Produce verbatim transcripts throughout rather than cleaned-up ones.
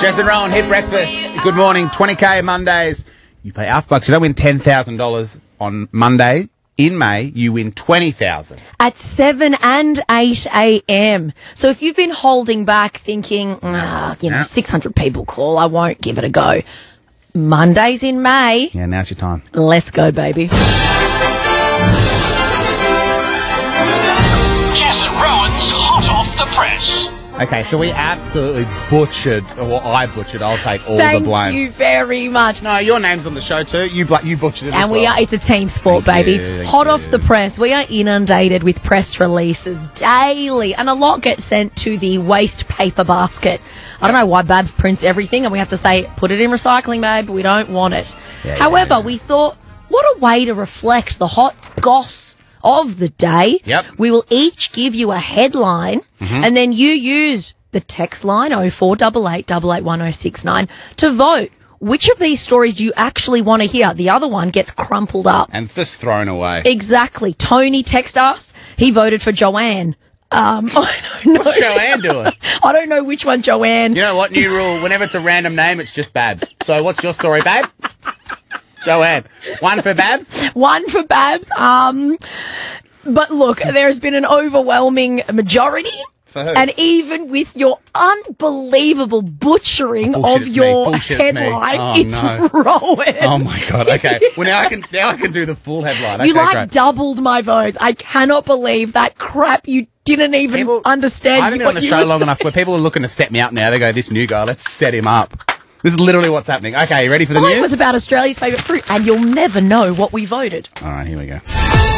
Jess and Rowan, Hit Breakfast. Good morning. twenty K Mondays. You pay half bucks. You don't win ten thousand dollars on Monday. In May, you win twenty thousand dollars. At seven and eight a.m. So if you've been holding back thinking, ah, you know, Yeah. six hundred people call, I won't give it a go. Mondays in May. Yeah, now's your time. Let's go, baby. Jess and Rowan's Hot Off the Press. Okay, so we absolutely butchered, or I butchered, I'll take all Thank the blame. you very much. No, your name's on the show too. You bl- you butchered it as And we well. are, it's a team sport, Thank baby. you, thank Hot you. off the press. We are inundated with press releases daily, and a lot gets sent to the waste paper basket. I don't know why Babs prints everything, and we have to say, put it in recycling, babe. We don't want it. Yeah, However, yeah, yeah. we thought, what a way to reflect the hot goss of the day. Yep. We will each give you a headline, Mm-hmm. and then you use the text line oh four eight eight, eight eight one oh six nine to vote. Which of these stories do you actually want to hear? The other one gets crumpled up. And just thrown away. Exactly. Tony texted us. He voted for Joanne. Um, I don't know. What's Joanne doing? I don't know which one Joanne. You know what? New rule. Whenever it's a random name, it's just Babs. So what's your story, babe? Joanne. One for Babs? One for Babs. Um, but look, there's been an overwhelming majority. For who? And even with your unbelievable butchering Oh, bullshit, of it's your me. Bullshit, it's me. headline, Oh, it's no. Rowan. Oh my god. Okay. Well, now I can now I can do the full headline. Okay, You like great. doubled my votes. I cannot believe that crap. You didn't even People- understand. I haven't been what on the you show were long saying. enough where people are looking to set me up now. They go, this new guy, let's set him up. This is literally what's happening. Okay, you ready for the Mine news? was about Australia's favourite fruit, and you'll never know what we voted. All right, here we go.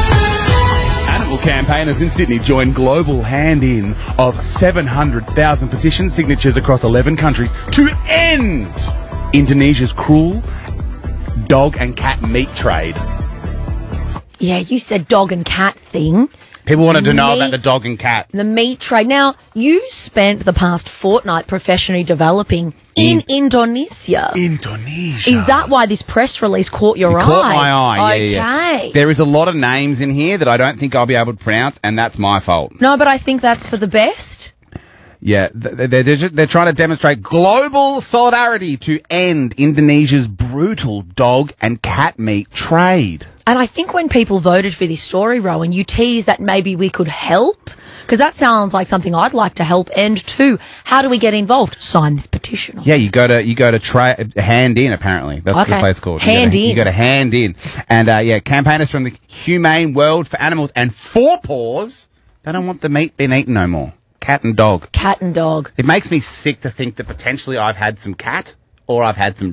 Animal campaigners in Sydney joined global hand-in of seven hundred thousand petition signatures across eleven countries to end Indonesia's cruel dog and cat meat trade. Yeah, you said dog and cat thing. People wanted to know Meat- about the dog and cat. The meat trade. Now, you spent the past fortnight professionally developing in, In- Indonesia. Indonesia. Is that why this press release caught your It eye? caught my eye. Okay. Yeah, yeah. There is a lot of names in here that I don't think I'll be able to pronounce, and that's my fault. No, but I think that's for the best. Yeah, th- they're, they're, just, they're trying to demonstrate global solidarity to end Indonesia's brutal dog and cat meat trade. And I think when people voted for this story, Rowan, you teased that maybe we could help. Because that sounds like something I'd like to help end too. How do we get involved? Sign this petition. Yeah, you go to you go to tra- Hand In. Apparently, that's what the Okay. place called. You Hand go to, In. You go to Hand In, and uh, yeah, campaigners from the Humane World for Animals and Four Paws. They don't want the meat being eaten no more. Cat and dog. Cat and dog. It makes me sick to think that potentially I've had some cat or I've had some